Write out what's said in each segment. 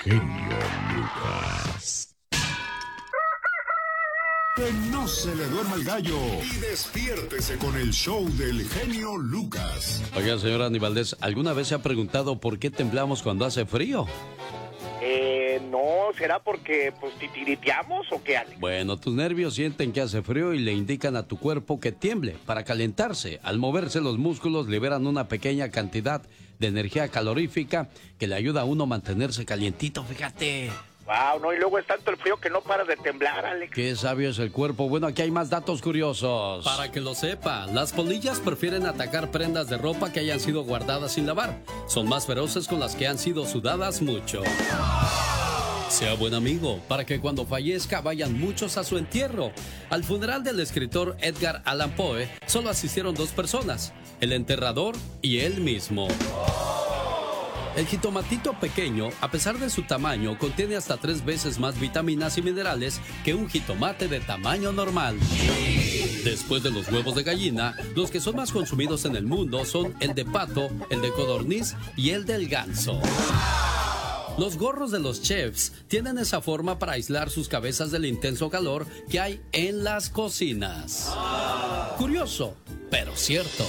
genio Lucas. Que no se le duerma el gallo y despiértese con el show del genio Lucas. Oiga, señor Andy Valdés, ¿alguna vez se ha preguntado por qué temblamos cuando hace frío? No, ¿será porque pues titiriteamos o qué, Alex? Bueno, tus nervios sienten que hace frío y le indican a tu cuerpo que tiemble para calentarse. Al moverse los músculos liberan una pequeña cantidad de energía calorífica que le ayuda a uno a mantenerse calientito, fíjate. Wow, no, y luego es tanto el frío que no para de temblar, Alex. Qué sabio es el cuerpo. Bueno, aquí hay más datos curiosos. Para que lo sepa, las polillas prefieren atacar prendas de ropa que hayan sido guardadas sin lavar. Son más feroces con las que han sido sudadas mucho. Sea buen amigo, para que cuando fallezca vayan muchos a su entierro. Al funeral del escritor Edgar Allan Poe solo asistieron 2 personas, el enterrador y él mismo. El jitomatito pequeño, a pesar de su tamaño, contiene hasta 3 veces más vitaminas y minerales que un jitomate de tamaño normal. Después de los huevos de gallina, los que son más consumidos en el mundo son el de pato, el de codorniz y el del ganso. Los gorros de los chefs tienen esa forma para aislar sus cabezas del intenso calor que hay en las cocinas. Curioso, pero cierto.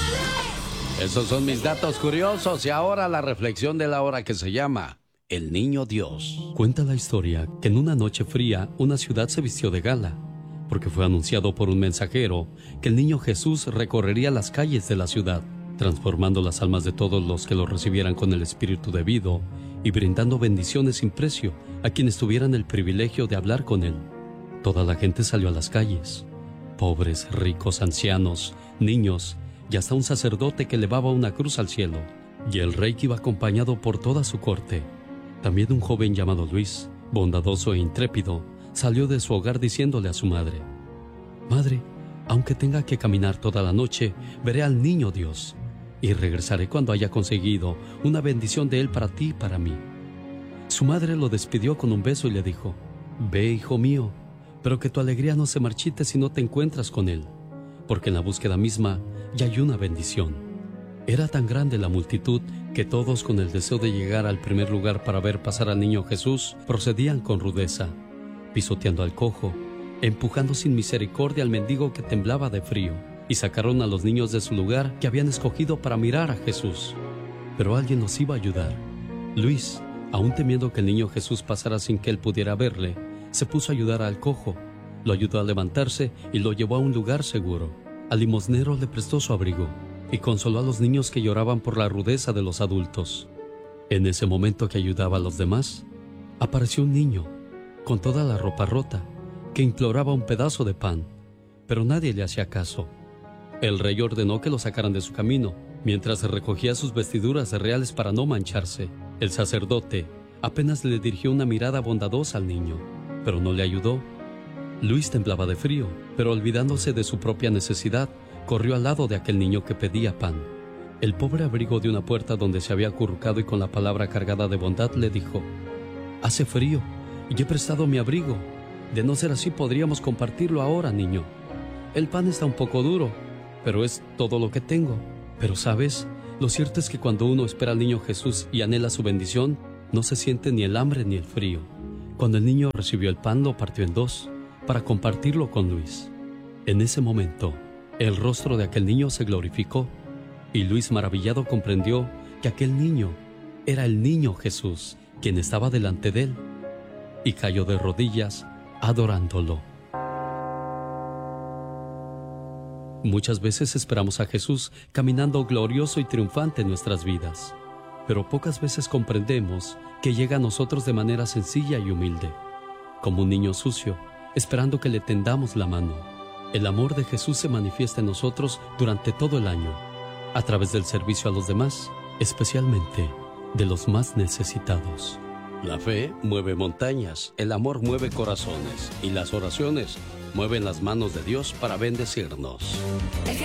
Esos son mis datos curiosos y ahora la reflexión de la hora que se llama El Niño Dios. Cuenta la historia que en una noche fría una ciudad se vistió de gala, porque fue anunciado por un mensajero que el niño Jesús recorrería las calles de la ciudad, transformando las almas de todos los que lo recibieran con el espíritu debido y brindando bendiciones sin precio a quienes tuvieran el privilegio de hablar con él. Toda la gente salió a las calles, pobres, ricos, ancianos, niños, y hasta un sacerdote que elevaba una cruz al cielo, y el rey que iba acompañado por toda su corte. También un joven llamado Luis, bondadoso e intrépido, salió de su hogar diciéndole a su madre: «Madre, aunque tenga que caminar toda la noche, veré al niño Dios, y regresaré cuando haya conseguido una bendición de él para ti y para mí». Su madre lo despidió con un beso y le dijo: «Ve, hijo mío, pero que tu alegría no se marchite si no te encuentras con él, porque en la búsqueda misma ya hay una bendición». Era tan grande la multitud que todos, con el deseo de llegar al primer lugar para ver pasar al niño Jesús, procedían con rudeza, pisoteando al cojo, empujando sin misericordia al mendigo que temblaba de frío, y sacaron a los niños de su lugar que habían escogido para mirar a Jesús. Pero alguien los iba a ayudar. Luis, aún temiendo que el niño Jesús pasara sin que él pudiera verle, se puso a ayudar al cojo, lo ayudó a levantarse y lo llevó a un lugar seguro. Al limosnero le prestó su abrigo y consoló a los niños que lloraban por la rudeza de los adultos. En ese momento que ayudaba a los demás, apareció un niño con toda la ropa rota que imploraba un pedazo de pan, pero nadie le hacía caso. El rey ordenó que lo sacaran de su camino, mientras recogía sus vestiduras reales para no mancharse. El sacerdote apenas le dirigió una mirada bondadosa al niño, pero no le ayudó. Luis temblaba de frío, pero olvidándose de su propia necesidad, corrió al lado de aquel niño que pedía pan. El pobre abrigo de una puerta donde se había acurrucado y con la palabra cargada de bondad le dijo: «Hace frío y he prestado mi abrigo. De no ser así podríamos compartirlo ahora, niño. El pan está un poco duro, pero es todo lo que tengo. Pero sabes, lo cierto es que cuando uno espera al niño Jesús y anhela su bendición, no se siente ni el hambre ni el frío». Cuando el niño recibió el pan, lo partió en 2 para compartirlo con Luis. En ese momento, el rostro de aquel niño se glorificó, y Luis, maravillado, comprendió que aquel niño era el niño Jesús, quien estaba delante de él, y cayó de rodillas adorándolo. Muchas veces esperamos a Jesús caminando glorioso y triunfante en nuestras vidas, pero pocas veces comprendemos que llega a nosotros de manera sencilla y humilde, como un niño sucio, esperando que le tendamos la mano. El amor de Jesús se manifiesta en nosotros durante todo el año, a través del servicio a los demás, especialmente de los más necesitados. La fe mueve montañas, el amor mueve corazones y las oraciones mueven las manos de Dios para bendecirnos.